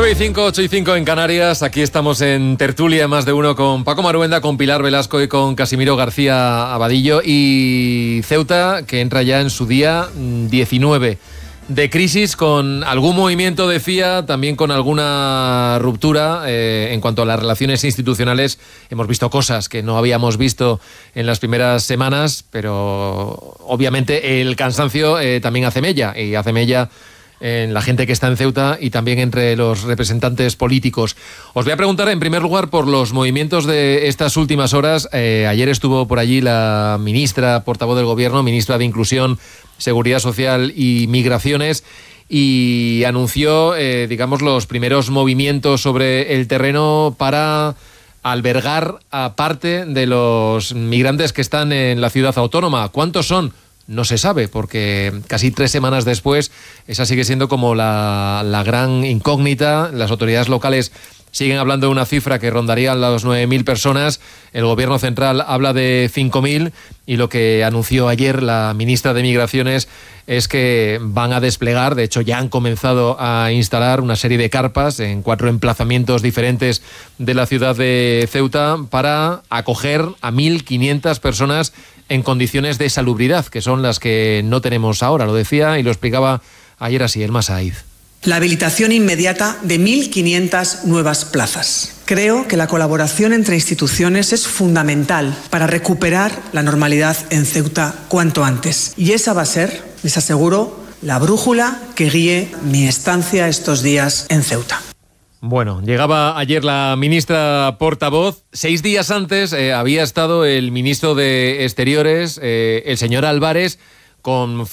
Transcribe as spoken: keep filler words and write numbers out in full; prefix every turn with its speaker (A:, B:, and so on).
A: nueve y cinco, ocho y cinco en Canarias. Aquí estamos en Tertulia Más de Uno con Paco Maruenda, con Pilar Velasco y con Casimiro García Abadillo. Y Ceuta, que entra ya en su día diecinueve de crisis, con algún movimiento, decía, también con alguna ruptura eh, en cuanto a las relaciones institucionales. Hemos visto cosas que no habíamos visto en las primeras semanas, pero obviamente el cansancio eh, también hace mella, y hace mella en la gente que está en Ceuta y también entre los representantes políticos. Os voy a preguntar en primer lugar por los movimientos de estas últimas horas. Eh, ayer estuvo por allí la ministra, portavoz del Gobierno, ministra de Inclusión, Seguridad Social y Migraciones, y anunció, eh, digamos, los primeros movimientos sobre el terreno para albergar a parte de los migrantes que están en la ciudad autónoma. ¿Cuántos son? No se sabe, porque casi tres semanas después esa sigue siendo como la, la gran incógnita. Las autoridades locales siguen hablando de una cifra que rondaría las nueve mil personas. El Gobierno central habla de cinco mil, y lo que anunció ayer la ministra de Migraciones es que van a desplegar, de hecho ya han comenzado a instalar una serie de carpas en cuatro emplazamientos diferentes de la ciudad de Ceuta para acoger a mil quinientas personas en condiciones de salubridad, que son las que no tenemos ahora. Lo decía y lo explicaba ayer así el Masaiz.
B: La habilitación inmediata de mil quinientas nuevas plazas. Creo que la colaboración entre instituciones es fundamental para recuperar la normalidad en Ceuta cuanto antes. Y esa va a ser, les aseguro, la brújula que guíe mi estancia estos días en Ceuta.
A: Bueno, llegaba ayer la ministra portavoz. Seis días antes eh, había estado el ministro de Exteriores, eh, el señor Álvarez, con